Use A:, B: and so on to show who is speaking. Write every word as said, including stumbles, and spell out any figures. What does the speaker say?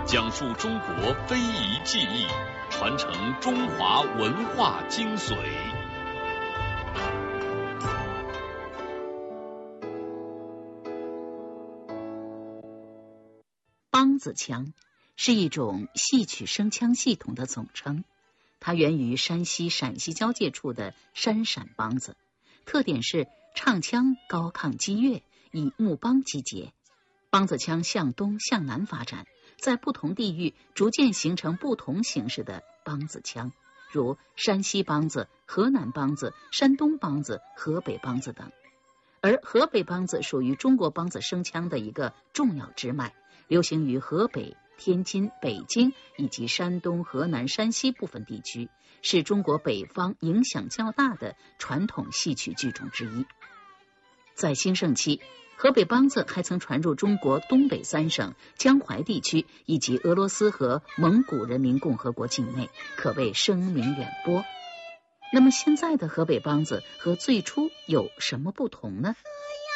A: 讲述中国非遗技艺，传承中华文化精髓。
B: 梆子腔是一种戏曲声腔系统的总称，它源于山西、陕西交界处的山陕梆子，特点是唱腔高亢激越，以木梆击节。梆子腔向东向南发展，在不同地域逐渐形成不同形式的梆子腔，如山西梆子、河南梆子、山东梆子、河北梆子等。而河北梆子属于中国梆子声腔的一个重要支脉，流行于河北、天津、北京以及山东、河南、山西部分地区，是中国北方影响较大的传统戏曲剧种之一。在兴盛期，河北梆子还曾传入中国东北三省、江淮地区以及俄罗斯和蒙古人民共和国境内，可谓声名远播。那么现在的河北梆子和最初有什么不同呢？